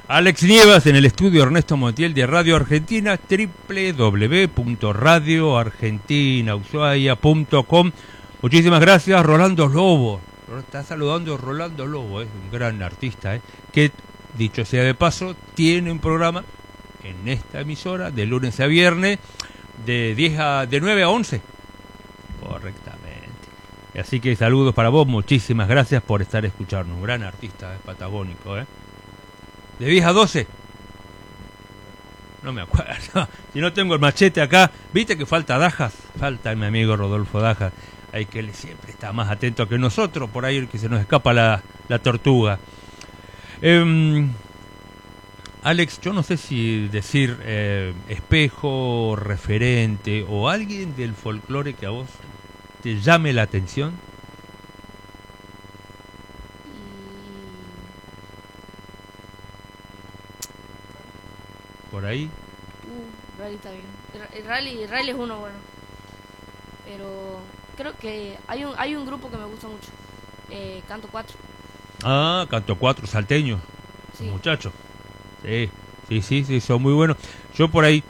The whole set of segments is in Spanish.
Alex Nievas en el estudio Ernesto Montiel de Radio Argentina, www.radioargentinaushuaia.com. Muchísimas gracias, Rolando Lobo. Está saludando Rolando Lobo, es un gran artista, que, dicho sea de paso, tiene un programa en esta emisora de lunes a viernes de 9 a 11. Correctamente. Así que saludos para vos, muchísimas gracias por estar escuchando. Un gran artista, patagónico, ¿De 10 a 12? No me acuerdo. Si no tengo el machete acá, ¿viste que falta Dajas? Falta mi amigo Rodolfo Dajas. Hay que él siempre está más atento que nosotros, por ahí que se nos escapa la tortuga. Alex, yo no sé si decir espejo, referente o alguien del folclore que a vos te llame la atención. Por ahí. Rally está bien. El rally es uno bueno. Pero creo que hay un grupo que me gusta mucho. Canto 4. Ah, Canto 4, salteño. Sí. Muchachos. Sí, son muy buenos. Yo por ahí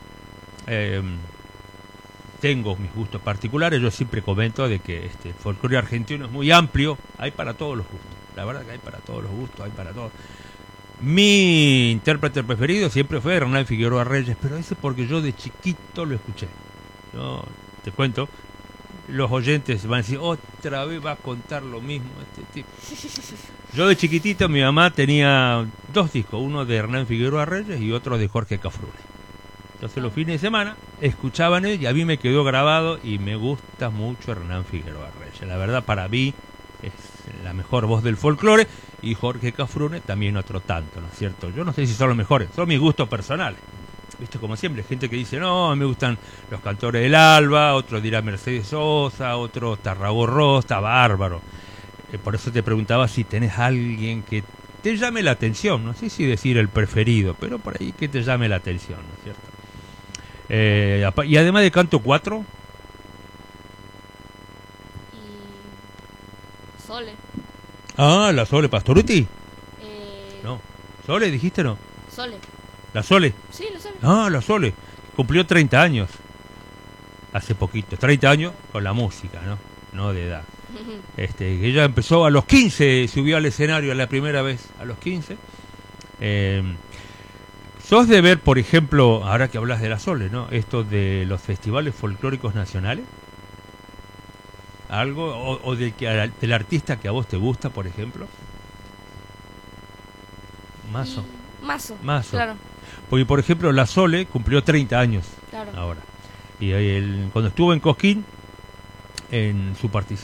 tengo mis gustos particulares. Yo siempre comento de que el folclore argentino es muy amplio. Hay para todos los gustos. La verdad que hay para todos los gustos, hay para todos. Mi intérprete preferido siempre fue Hernán Figueroa Reyes, pero ese porque yo de chiquito lo escuché. Yo te cuento, los oyentes van a decir, otra vez va a contar lo mismo este tipo. Yo de chiquitito, mi mamá tenía 2 discos, uno de Hernán Figueroa Reyes y otro de Jorge Cafrune. Entonces los fines de semana escuchaban él y a mí me quedó grabado y me gusta mucho Hernán Figueroa Reyes. La verdad, para mí es la mejor voz del folclore, y Jorge Cafrune también otro tanto, ¿no es cierto? Yo no sé si son los mejores, son mis gustos personales. Viste, como siempre, gente que dice, no, me gustan los cantores del Alba, otro dirá Mercedes Sosa, otro Tarragó está bárbaro. Por eso te preguntaba si tenés alguien que te llame la atención, no sé si decir el preferido, pero por ahí que te llame la atención, ¿no es cierto? Y además de Canto 4... Sole. Ah, la Sole Pastoruti. No. ¿Sole dijiste no? Sole. ¿La Sole? Sí, la Sole. Ah, la Sole. Cumplió 30 años. Hace poquito. 30 años con la música, ¿no? No de edad. Ella empezó a los 15, subió al escenario la primera vez a los 15. ¿Sos de ver, por ejemplo, ahora que hablas de la Sole, ¿no? Esto de los festivales folclóricos nacionales? ¿Algo? ¿O del artista que a vos te gusta, por ejemplo? Mazo, claro. Porque, por ejemplo, la Sole cumplió 30 años. Claro. Ahora. Y cuando estuvo en Cosquín, en su participación